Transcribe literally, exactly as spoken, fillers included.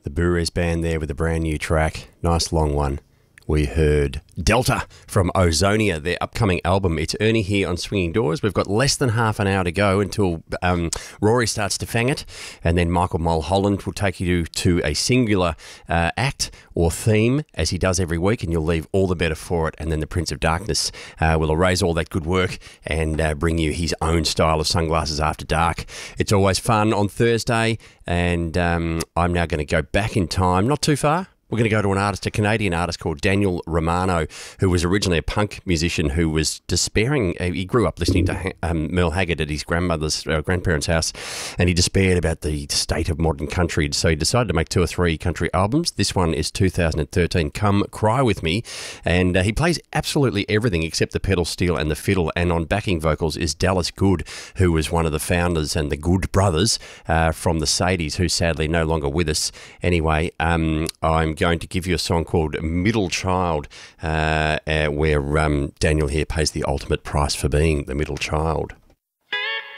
The Burez Band there with a brand new track. Nice long one. We heard Delta from Ozonia, their upcoming album. It's Ernie here on Swinging Doors. We've got less than half an hour to go until um, Rory starts to fang it, and then Michael Mulholland will take you to a singular uh, act or theme, as he does every week, and you'll leave all the better for it. And then the Prince of Darkness uh, will erase all that good work and uh, bring you his own style of Sunglasses After Dark. It's always fun on Thursday, and um, I'm now going to go back in time, not too far. We're going to go to an artist, a Canadian artist called Daniel Romano, who was originally a punk musician who was despairing. Uh, he grew up listening to um, Merle Haggard at his grandmother's, uh, grandparents' house, and he despaired about the state of modern country. So he decided to make two or three country albums. This one is two thousand thirteen, Come Cry With Me, and uh, he plays absolutely everything except the pedal steel and the fiddle. And on backing vocals is Dallas Good, who was one of the founders and the Good brothers uh, from the Sadies, who's sadly no longer with us. Anyway, um, I'm going to give you a song called Middle Child, uh, uh, where um, Daniel here pays the ultimate price for being the middle child.